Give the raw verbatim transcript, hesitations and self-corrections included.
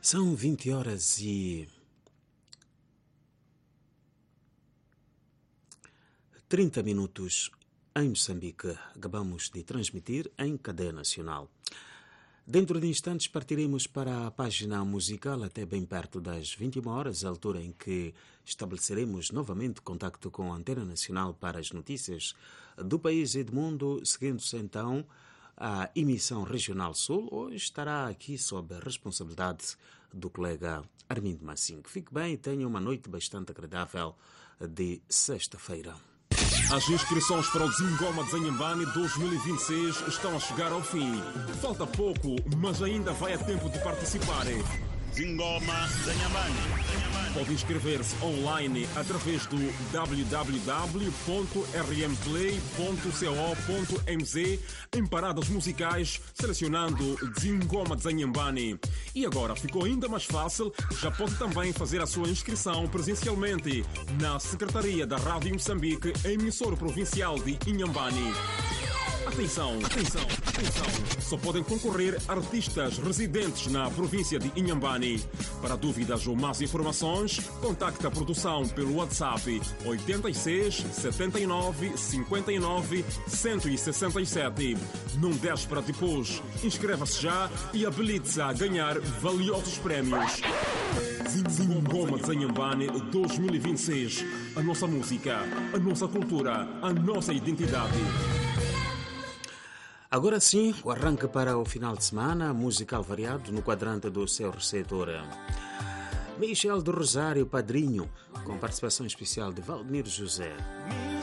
São vinte horas e trinta minutos em Moçambique. Acabamos de transmitir em cadeia nacional. Dentro de instantes partiremos para a página musical até bem perto das vinte e uma horas, a altura em que estabeleceremos novamente contacto com a Antena Nacional para as notícias do país e do mundo, seguindo-se então a emissão Regional Sul. Hoje estará aqui sob a responsabilidade do colega Armindo Massinho. Fique bem e tenha uma noite bastante agradável de sexta-feira. As inscrições para o Zingoma de Zanhambane dois mil e vinte e seis estão a chegar ao fim. Falta pouco, mas ainda vai a tempo de participar. Zingoma Zanhambane. Pode inscrever-se online através do w w w ponto r m play ponto co ponto m z em paradas musicais, selecionando Zingoma de Zanhambane. E agora ficou ainda mais fácil, já pode também fazer a sua inscrição presencialmente na Secretaria da Rádio Moçambique, emissora provincial de Inhambane. Atenção, atenção, atenção. Só podem concorrer artistas residentes na província de Inhambane. Para dúvidas ou mais informações, contacte a produção pelo WhatsApp oito seis, sete nove, cinco nove, um seis sete. Não deixe para depois. Inscreva-se já e habilite-se a ganhar valiosos prémios. Zingoma de Zanhambane dois mil e vinte e seis. A nossa música, a nossa cultura, a nossa identidade. Agora sim, o arranque para o final de semana, musical variado no quadrante do seu receptor. Michel do Rosário Padrinho, com participação especial de Valdemiro José.